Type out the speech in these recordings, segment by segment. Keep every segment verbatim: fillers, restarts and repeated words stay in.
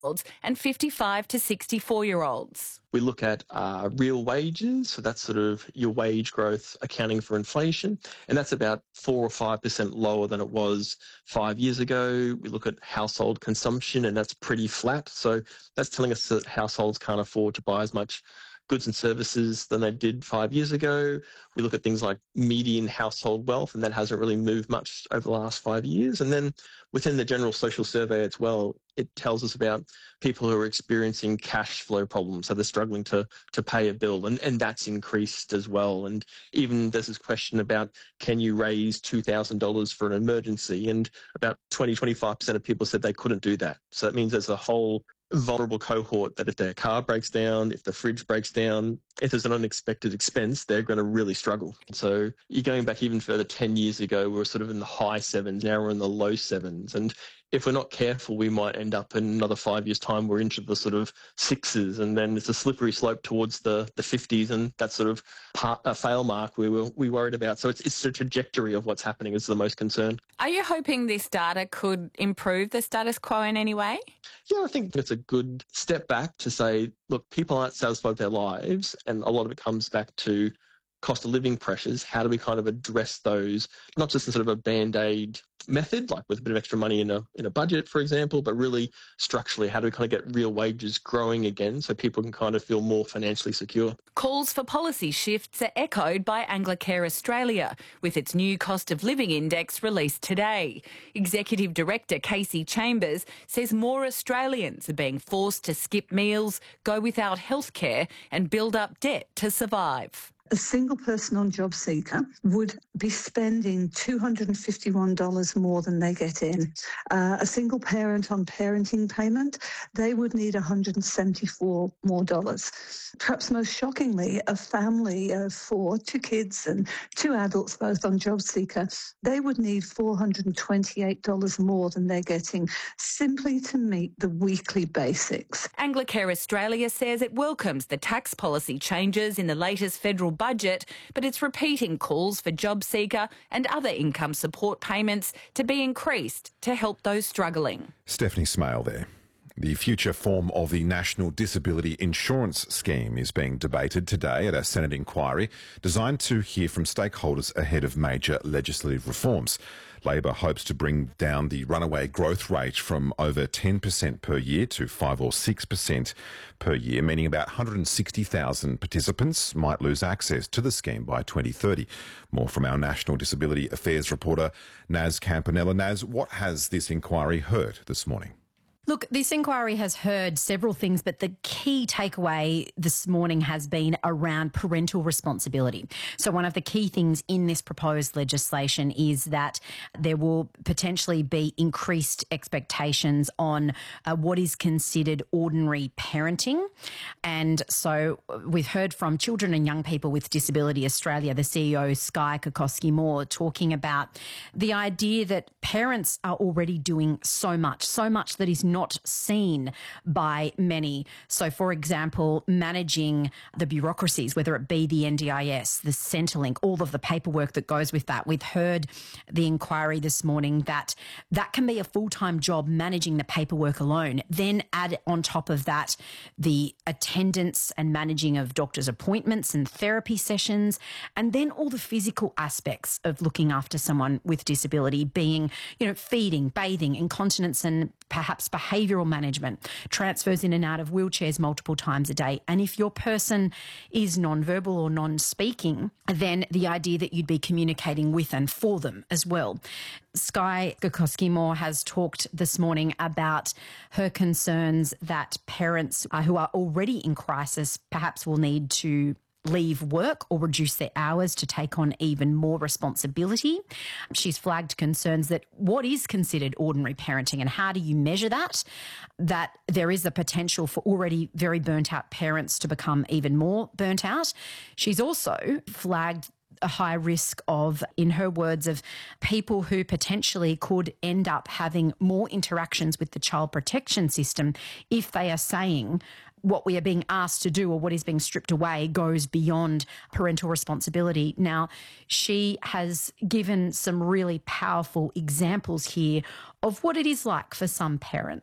olds and fifty-five to sixty-four-year-olds. We look at uh, real wages, so that's sort of your wage growth accounting for inflation, and that's about four or five percent lower than it was five years ago. We look at household consumption, and that's pretty flat. So that's telling us that households can't afford to buy as much goods and services than they did five years ago. We look at things like median household wealth, and that hasn't really moved much over the last five years. And then within the general social survey as well, it tells us about people who are experiencing cash flow problems. So they're struggling to to pay a bill, and, and that's increased as well. And even there's this question about, can you raise two thousand dollars for an emergency? And about twenty, twenty-five percent of people said they couldn't do that. So that means there's a whole vulnerable cohort that if their car breaks down, if the fridge breaks down, if there's an unexpected expense, they're going to really struggle. So you're going back even further, ten years ago, we were sort of in the high sevens, now we're in the low sevens. And if we're not careful, we might end up in another five years' time, we're into the sort of sixes, and then it's a slippery slope towards the, the fifties, and that sort of part, a fail mark we were we worried about. So it's, it's the trajectory of what's happening is the most concern. Are you hoping this data could improve the status quo in any way? Yeah, I think it's a good step back to say, look, people aren't satisfied with their lives, and a lot of it comes back to cost of living pressures. How do we kind of address those, not just in sort of a band-aid method, like with a bit of extra money in a in a budget, for example, but really structurally, how do we kind of get real wages growing again so people can kind of feel more financially secure? Calls for policy shifts are echoed by Anglicare Australia, with its new cost of living index released today. Executive Director Casey Chambers says more Australians are being forced to skip meals, go without healthcare and build up debt to survive. A single person on JobSeeker would be spending two hundred fifty-one dollars more than they get in. Uh, a single parent on parenting payment, they would need one hundred seventy-four more dollars. Perhaps most shockingly, a family of four, two kids and two adults, both on JobSeeker, they would need four hundred twenty-eight dollars more than they're getting simply to meet the weekly basics. Anglicare Australia says it welcomes the tax policy changes in the latest federal budget, but it's repeating calls for JobSeeker and other income support payments to be increased to help those struggling. Stephanie Smale there. The future form of the National Disability Insurance Scheme is being debated today at a Senate inquiry designed to hear from stakeholders ahead of major legislative reforms. Labor hopes to bring down the runaway growth rate from over ten percent per year to five or six percent per year, meaning about one hundred sixty thousand participants might lose access to the scheme by twenty thirty. More from our National Disability Affairs reporter, Naz Campanella. Naz, what has this inquiry heard this morning? Look, this inquiry has heard several things, but the key takeaway this morning has been around parental responsibility. So one of the key things in this proposed legislation is that there will potentially be increased expectations on uh, what is considered ordinary parenting. And so we've heard from Children and Young People with Disability Australia, the C E O, Skye Kokoski-Moore, talking about the idea that parents are already doing so much, so much that is not seen by many. So, for example, managing the bureaucracies, whether it be the N D I S, the Centrelink, all of the paperwork that goes with that. We've heard the inquiry this morning that that can be a full-time job, managing the paperwork alone. Then add on top of that the attendance and managing of doctors' appointments and therapy sessions, and then all the physical aspects of looking after someone with disability, being, you know, feeding, bathing, incontinence and perhaps behavioural management, transfers in and out of wheelchairs multiple times a day. And if your person is non-verbal or non-speaking, then the idea that you'd be communicating with and for them as well. Skye Kokoski-Moore has talked this morning about her concerns that parents uh, who are already in crisis perhaps will need to leave work or reduce their hours to take on even more responsibility. She's flagged concerns that what is considered ordinary parenting and how do you measure that, that there is the potential for already very burnt out parents to become even more burnt out. She's also flagged a high risk of, in her words, of people who potentially could end up having more interactions with the child protection system if they are saying what we are being asked to do or what is being stripped away goes beyond parental responsibility. Now, she has given some really powerful examples here of what it is like for some parents.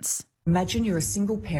Imagine you're a single parent.